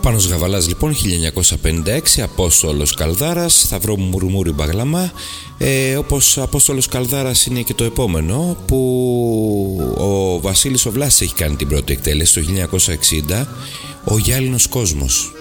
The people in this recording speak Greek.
Πάνος Γαβαλάς λοιπόν, 1956, Απόστολος Καλδάρας, θα βρω μουρμούρι μπαγλαμά. Όπως Απόστολος Καλδάρας είναι και το επόμενο, που ο Βασίλης ο Βλάσης έχει κάνει την πρώτη εκτέλεση το 1960, ο Γυάλινος Κόσμος.